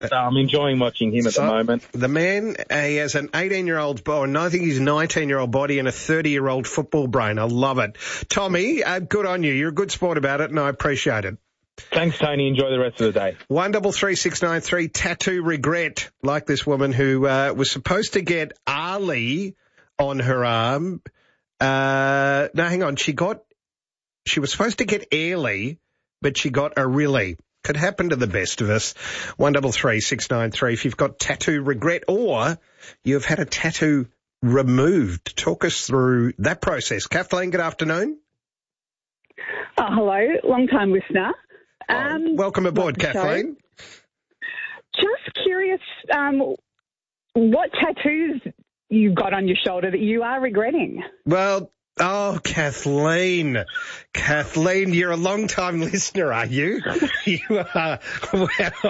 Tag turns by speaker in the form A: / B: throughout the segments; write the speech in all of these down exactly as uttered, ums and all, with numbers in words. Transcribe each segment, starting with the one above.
A: So I'm enjoying watching him at
B: so
A: the moment.
B: The man, uh, he has an eighteen-year-old body, I think he's a nineteen-year-old body and a thirty-year-old football brain. I love it. Tommy, uh, good on you. You're a good sport about it, and I appreciate it.
A: Thanks, Tony. Enjoy the rest of the day. One
B: double three six nine three tattoo regret, like this woman who uh, was supposed to get Ali on her arm. Uh, no, hang on. She got, she was supposed to get Airly, but she got a really. Could happen to the best of us. One double three six nine three. If you've got tattoo regret or you've had a tattoo removed, talk us through that process. Kathleen, good afternoon.
C: Oh, hello, long time listener. Um,
B: oh, welcome aboard, Kathleen.
C: Just curious, um, what tattoos you got on your shoulder that you are regretting?
B: Well, oh, Kathleen. Kathleen, you're a long-time listener, are you? You are. Well,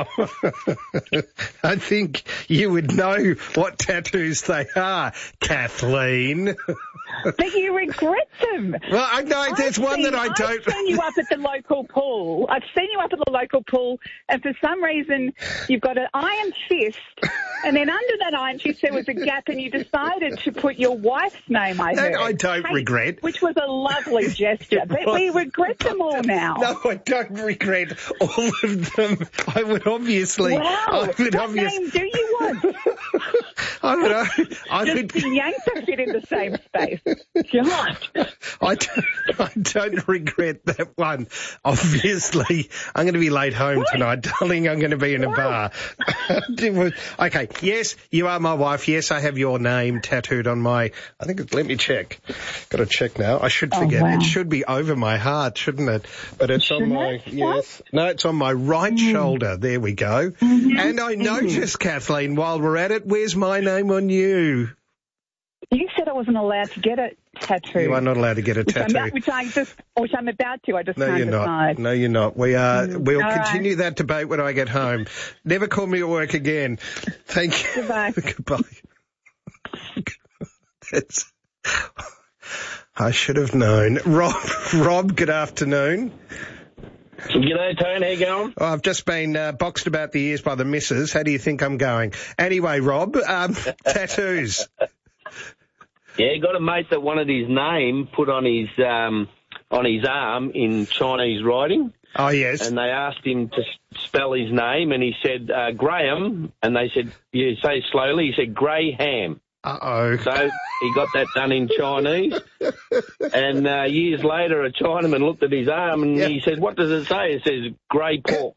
B: I think you would know what tattoos they are, Kathleen.
C: But you regret them.
B: Well, I know there's
C: I've
B: one
C: seen,
B: that I don't.
C: I've seen you up at the local pool. I've seen you up at the local pool, and for some reason you've got an iron fist, and then under that iron fist there was a gap, and you decided to put your wife's name, I heard.
B: I don't
C: Kate,
B: regret.
C: Which was a lovely gesture, but we regret them all now.
B: No, I don't regret all of them. I would obviously...
C: Wow,
B: I would
C: what
B: obvious...
C: name do you want?
B: I would... I
C: Does
B: would...
C: the Yanker fit in the same space? God.
B: I don't, I don't regret that one. Obviously, I'm going to be late home
C: what?
B: tonight, darling. I'm going to be in a
C: what?
B: bar. Okay, yes, you are my wife. Yes, I have your name tattooed on my... I think... It, let me check. Got to check now. I should forget.
C: Oh, wow.
B: It should be over my heart, shouldn't it? But it's
C: Shouldn't
B: on my...
C: it?
B: Yes. No, it's on my right mm. shoulder. There we go.
C: Mm-hmm.
B: And I noticed, mm-hmm. Kathleen, while we're at it, where's my name on you?
C: You said I wasn't allowed to get a tattoo.
B: You are not allowed to get a
C: which
B: tattoo.
C: I'm, which I just, which I'm about to. I just
B: no,
C: can't
B: you're
C: decide.
B: not. No, you're not. We are.
C: Mm.
B: We'll
C: All
B: continue
C: right.
B: that debate when I get home. Never call me at work again. Thank you.
C: Goodbye.
B: Goodbye. That's, I should have known. Rob, Rob, good afternoon.
D: G'day, Tone. How you going?
B: Oh, I've just been uh, boxed about the ears by the missus. How do you think I'm going? Anyway, Rob, um, tattoos.
D: Yeah, got a mate that wanted his name put on his um, on his arm in Chinese writing.
B: Oh, yes.
D: And they asked him to spell his name, and he said uh, Graham, and they said, "You say it slowly." He said Graham.
B: Uh-oh.
D: So he got that done in Chinese. And uh, years later, a Chinaman looked at his arm and yep. he said, "What does it say?" It says, "Grey pork."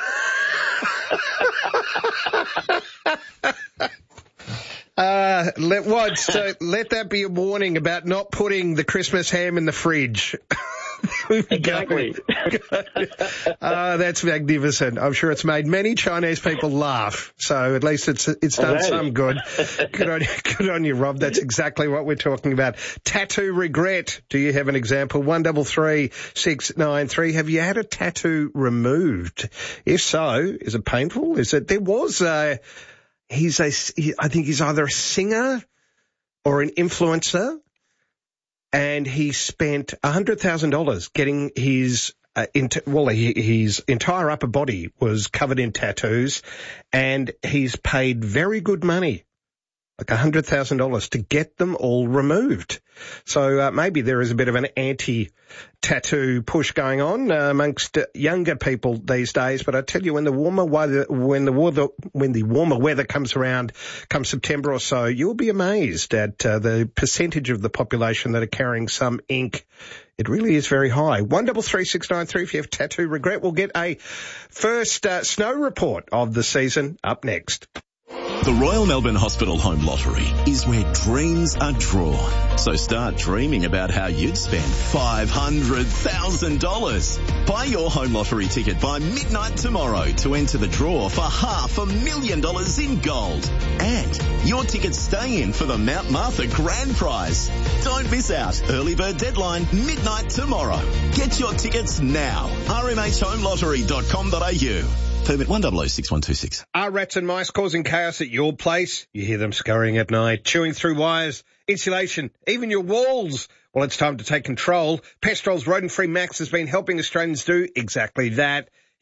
B: uh, let, what, so let that be a warning about not putting the Christmas ham in the fridge.
D: Exactly.
B: uh, that's magnificent. I'm sure it's made many Chinese people laugh. So at least it's it's done some good. Good on you, good on you, Rob. That's exactly what we're talking about. Tattoo regret. Do you have an example? One double three six nine three. Have you had a tattoo removed? If so, is it painful? Is it? There was a. He's a. He, I think he's either a singer or an influencer. And he spent one hundred thousand dollars getting his, uh, ent- well, he, his entire upper body was covered in tattoos, and he's paid very good money, like one hundred thousand dollars, to get them all removed. So uh, maybe there is a bit of an anti-tattoo push going on uh, amongst younger people these days. But I tell you, when the warmer weather, when the weather, when the warmer weather comes around, come September or so, you'll be amazed at uh, the percentage of the population that are carrying some ink. It really is very high. One double three six nine three. If you have tattoo regret, we'll get a first uh, snow report of the season up next.
E: The Royal Melbourne Hospital Home Lottery is where dreams are drawn. So start dreaming about how you'd spend five hundred thousand dollars. Buy your home lottery ticket by midnight tomorrow to enter the draw for half a million dollars in gold. And your tickets stay in for the Mount Martha Grand Prize. Don't miss out. Early bird deadline, midnight tomorrow. Get your tickets now. r m h home lottery dot com dot a u. Permit one double oh six one two six.
B: Are rats and mice causing chaos at your place? You hear them scurrying at night, chewing through wires, insulation, even your walls. Well, it's time to take control. Pestrol's Rodent Free Max has been helping Australians do exactly that.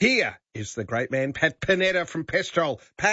B: Here is the great man, Pat Panetta from Pestrol. Pat,